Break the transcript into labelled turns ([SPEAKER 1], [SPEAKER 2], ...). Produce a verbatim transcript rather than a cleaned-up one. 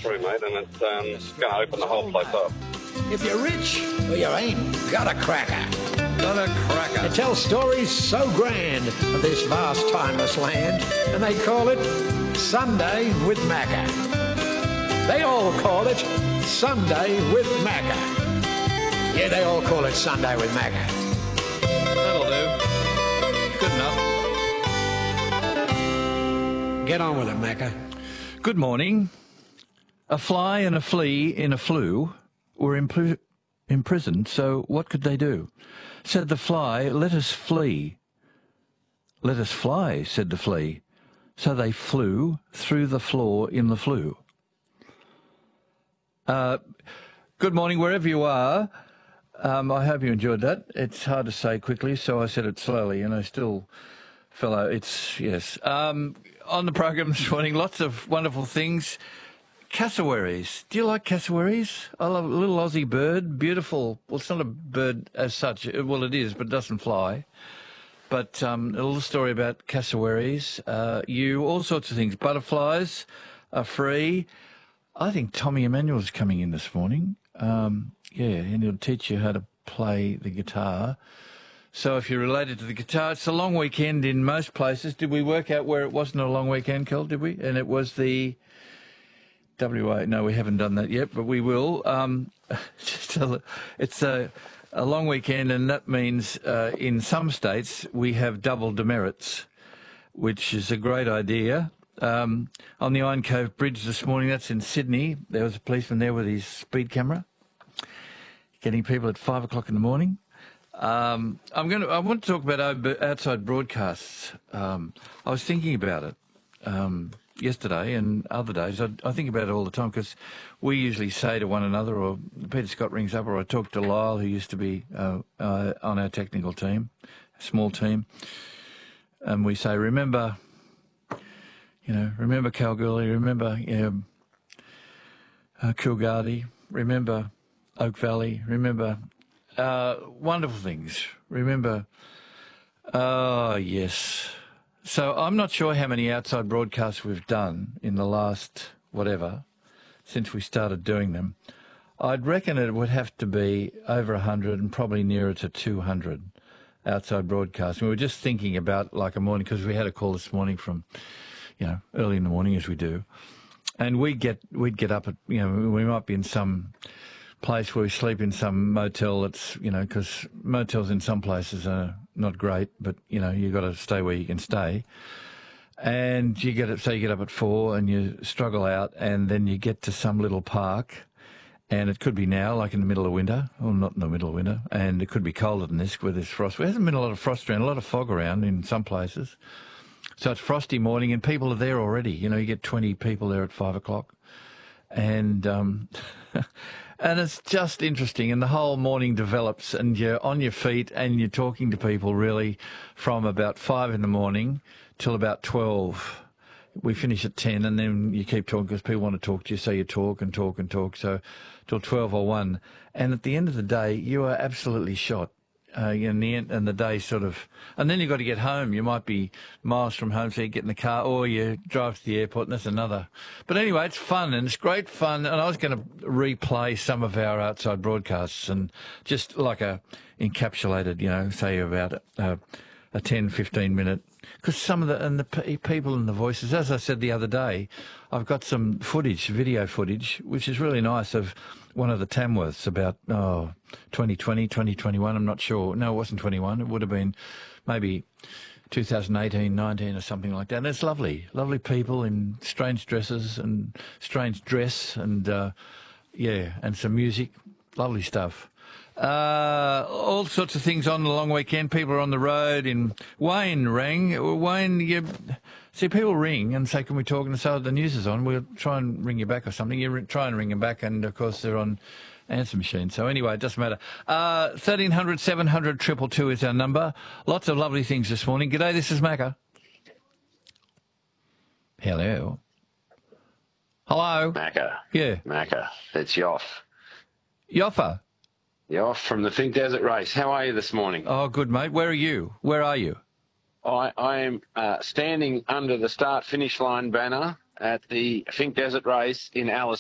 [SPEAKER 1] through, mate, and it's um, going to open the whole place up.
[SPEAKER 2] If you're rich or you ain't, got a cracker.
[SPEAKER 3] Got a cracker.
[SPEAKER 2] It tells stories so grand of this vast, timeless land, and they call it Sunday with Macca. They all call it Sunday with Macca. Yeah, they all call it Sunday with Macca.
[SPEAKER 3] That'll do. Good enough.
[SPEAKER 2] Get on with it, Macca.
[SPEAKER 3] Good morning. A fly and a flea in a flue were impl- imprisoned, so what could they do? Said the fly, let us flee. Let us fly, said the flea. So they flew through the floor in the flue. Uh, good morning, wherever you are. Um, I hope you enjoyed that. It's hard to say quickly, so I said it slowly, and I still fell out. It's, yes. Um, on the program this morning, lots of wonderful things. Cassowaries. Do you like cassowaries? I love a little Aussie bird, beautiful. Well, it's not a bird as such. Well, it is, but it doesn't fly. But um, a little story about cassowaries. Uh, you, all sorts of things. Butterflies are free. I think Tommy Emmanuel's coming in this morning. Um, yeah, and he'll teach you how to play the guitar. So if you're related to the guitar, it's a long weekend in most places. Did we work out where it wasn't a long weekend, Kel, did we? And it was the W A. No, we haven't done that yet, but we will. Um, just a, it's a, a long weekend, and that means uh, in some states we have double demerits, which is a great idea. Um, on the Iron Cove Bridge this morning, that's in Sydney, there was a policeman there with his speed camera, getting people at five o'clock in the morning. Um, I'm going to. I want to talk about outside broadcasts. Um, I was thinking about it um, yesterday and other days. I, I think about it all the time because we usually say to one another, or Peter Scott rings up, or I talk to Lyle, who used to be uh, uh, on our technical team, a small team, and we say, remember. You know, remember Kalgoorlie, remember you know, uh, Coolgardie, remember Oak Valley, remember uh, wonderful things. Remember, oh, yes. So I'm not sure how many outside broadcasts we've done in the last, whatever, since we started doing them. I'd reckon it would have to be over one hundred and probably nearer to two hundred outside broadcasts. We were just thinking about like a morning, because we had a call this morning from... you know, early in the morning as we do. And we get, we'd get up at, you know, we might be in some place where we sleep in some motel that's, you know, because motels in some places are not great, but, you know, you've got to stay where you can stay. And you get up, say you get up at four and you struggle out, and then you get to some little park, and it could be now, like in the middle of winter, or not in the middle of winter, and it could be colder than this where there's frost. There hasn't been a lot of frost around, a lot of fog around in some places. So it's frosty morning and people are there already. You know, you get twenty people there at five o'clock. And um, and it's just interesting. And the whole morning develops and you're on your feet and you're talking to people really from about five in the morning till about twelve. We finish at ten and then you keep talking because people want to talk to you. So you talk and talk and talk. So till twelve or one. And at the end of the day, you are absolutely shot. Uh, and, the, and the day sort of... And then you've got to get home. You might be miles from home, so you get in the car, or you drive to the airport, and that's another. But anyway, it's fun, and it's great fun. And I was going to replay some of our outside broadcasts, and just like a encapsulated, you know, say about a, a ten, fifteen minute... Because some of the... And the p- people and the voices, as I said the other day, I've got some footage, video footage, which is really nice, of one of the Tamworths about, oh, twenty twenty, twenty twenty-one, I'm not sure. No, it wasn't twenty-one. It would have been maybe two thousand eighteen, nineteen or something like that. And it's lovely. Lovely people in strange dresses and strange dress and, uh, yeah, and some music. Lovely stuff. Uh, all sorts of things on the long weekend. People are on the road. In Wayne rang. Wayne, you see, people ring and say, "Can we talk?" And say, "Oh, the news is on. We'll try and ring you back or something." You try and ring them back, and of course they're on answer machine. So anyway, it doesn't matter. Uh, thirteen hundred, seven hundred, two two two is our number. Lots of lovely things this morning. G'day, this is Macca. Hello. Hello.
[SPEAKER 4] Macca.
[SPEAKER 3] Yeah.
[SPEAKER 4] Macca. It's Yoff.
[SPEAKER 3] Yoffa.
[SPEAKER 4] Yoff from the Finke Desert Race. How are you this morning?
[SPEAKER 3] Oh, good, mate. Where are you? Where are you?
[SPEAKER 4] I, I am uh, standing under the start-finish line banner at the Finke Desert Race in Alice